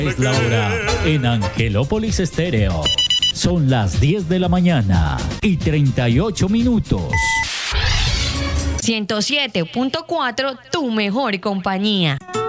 Es la hora en Angelópolis Estéreo. Son las 10 de la mañana y 38 minutos. 107.4, tu mejor compañía.